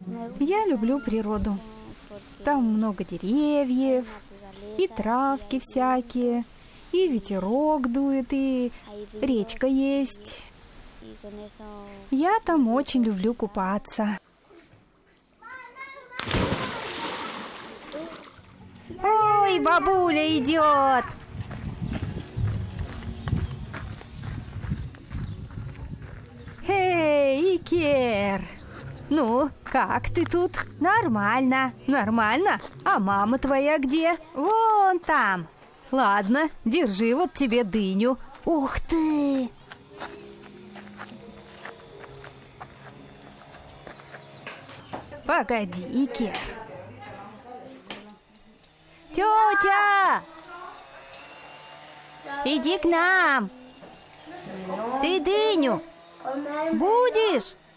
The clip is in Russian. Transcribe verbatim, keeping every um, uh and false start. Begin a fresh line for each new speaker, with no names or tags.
Я люблю природу. Там много деревьев, и травки всякие, и ветерок дует, и речка есть. Я там очень люблю купаться. Ой, бабуля идет! Эй, Икер! Ну, как ты тут? Нормально, нормально. А мама твоя где? Вон там. Ладно, держи вот тебе дыню. Ух ты! Погоди, Икер. Тетя! Иди к нам. Ты дыню будешь?